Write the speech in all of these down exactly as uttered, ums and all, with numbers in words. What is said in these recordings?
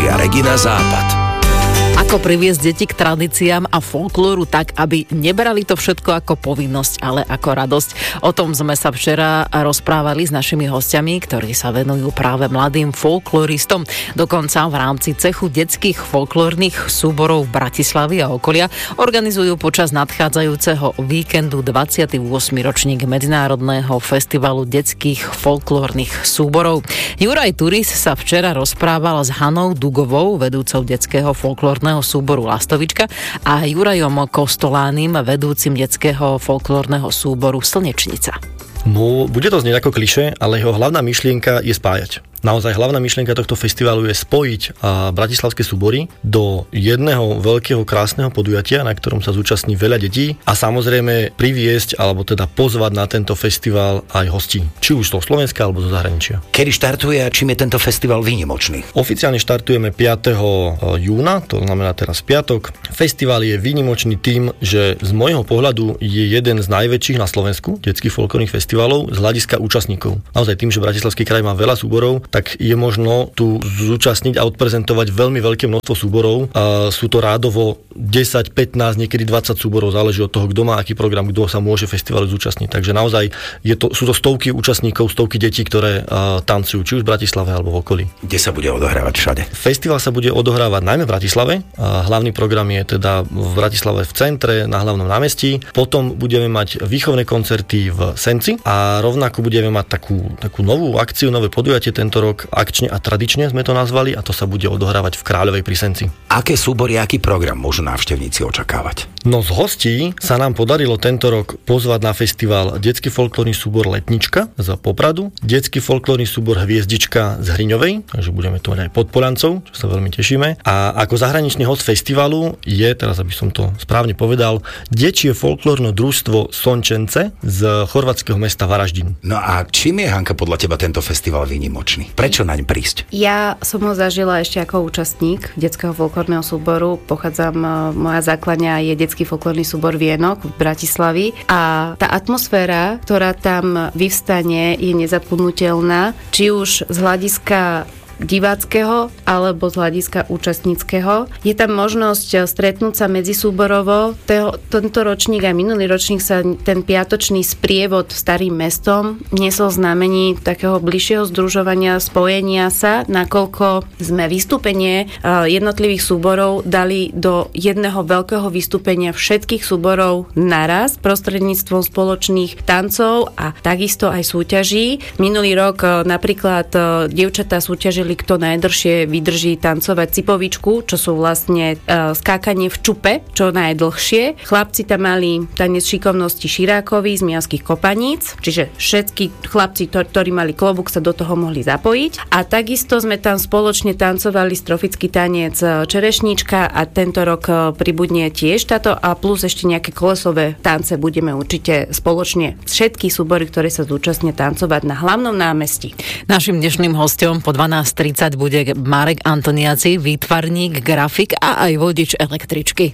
Rádia Regina Západ. Ako priviesť deti k tradíciám a folklóru tak, aby nebrali to všetko ako povinnosť, ale ako radosť. O tom sme sa včera rozprávali s našimi hostiami, ktorí sa venujú práve mladým folkloristom. Dokonca v rámci cechu detských folklórnych súborov v Bratislavy a okolia organizujú počas nadchádzajúceho víkendu dvadsiaty ôsmy ročník Medzinárodného festivalu detských folklórnych súborov. Juraj Turis sa včera rozprával s Hanou Dugovou, vedúcou detského folklórneho súboru Lastovička, a Jurajom Kostolánim, vedúcim detského folklórneho súboru Slnečnica. No, bude to znieť ako klišé, ale jeho hlavná myšlienka je spájať. Naozaj hlavná myšlienka tohto festivalu je spojiť bratislavské súbory do jedného veľkého krásneho podujatia, na ktorom sa zúčastní veľa detí, a samozrejme priviesť alebo teda pozvať na tento festival aj hostí, či už zo Slovenska alebo zo zahraničia. Kedy štartuje a čím je tento festival výnimočný? Oficiálne štartujeme piateho júna, to znamená teraz piatok. Festival je výnimočný tým, že z môjho pohľadu je jeden z najväčších na Slovensku detských folklórnych festivalov z hľadiska účastníkov. Naozaj tým, že Bratislavský kraj má veľa súborov, tak je možno tu zúčastniť a odprezentovať veľmi veľké množstvo súborov. A sú to rádovo desať, pätnásť, niekedy dvadsať súborov, záleží od toho, kto má aký program, kto sa môže festivalu zúčastniť. Takže naozaj je to, sú to stovky účastníkov, stovky detí, ktoré uh, tancujú, či už v Bratislave alebo v okolí. Kde sa bude odohrávať všade? Festival sa bude odohrávať najmä v Bratislave. A hlavný program je teda v Bratislave v centre, na hlavnom námestí. Potom budeme mať výchovné koncerty v Senci a rovnako budeme mať takú, takú novú akciu, nové podujatie tento rok, akčne a tradične sme to nazvali, a to sa bude odohrávať v Kráľovej pri Senci. Aké súbory, aký program môžu návštevníci očakávať? No z hostí sa nám podarilo tento rok pozvať na festival detský folklórny súbor Letnička z Popradu, detský folklórny súbor Hviezdička z Hriňovej, takže budeme tu mať aj Podpolancov, čo sa veľmi tešíme. A ako zahraničný host festivalu je, teraz aby som to správne povedal, Dečie folklórne družstvo Sončence z chorvátskeho mesta Varaždin. No a čím je, Hanka, podľa teba tento festival výnimočný? Prečo naň prísť? Ja som ho zažila ešte ako účastník detského folklórneho súboru. Pochádzam, moja základňa je detský folklórny súbor Vienok v Bratislavy, a tá atmosféra, ktorá tam vyvstane, je nezapudnutelná, či už z hľadiska diváckeho alebo z hľadiska účastníckeho. Je tam možnosť stretnúť sa medzisúborovo. Teho, tento ročník a minulý ročník sa ten piatočný sprievod starým mestom niesol znamení takého bližšieho združovania, spojenia sa, nakoľko sme vystúpenie jednotlivých súborov dali do jedného veľkého vystúpenia všetkých súborov naraz prostredníctvom spoločných tancov a takisto aj súťaží. Minulý rok napríklad dievčatá súťažili, kto najdlhšie vydrží tancovať cipovičku, čo sú vlastne uh, skákanie v čupe, čo najdlhšie. Chlapci tam mali tanec šikovnosti Širákovi z Mijavských Kopaníc, čiže všetky chlapci, to, ktorí mali klobúk, sa do toho mohli zapojiť. A takisto sme tam spoločne tancovali strofický tanec Čerešnička, a tento rok pribudne tiež táto, a plus ešte nejaké kolesové tance budeme určite spoločne všetky súbory, ktoré sa zúčastnia, tancovať na hlavnom námestí. Našim dnešným hosťom po dvanásť tridsať bude Marek Antoniaci, výtvarník, grafik a aj vodič električky.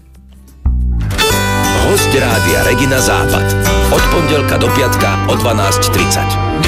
Hosť Rádia Regina Západ. Od pondelka do piatka o dvanásť tridsať.